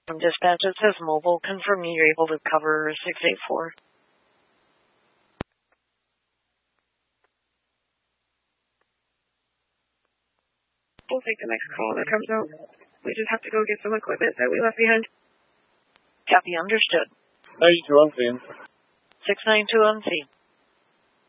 From dispatch, it says mobile. Confirm you're able to cover 684. We'll take the next call that comes out. We just have to go get some equipment that we left behind. Copy, understood. 92 on scene. 692 on scene.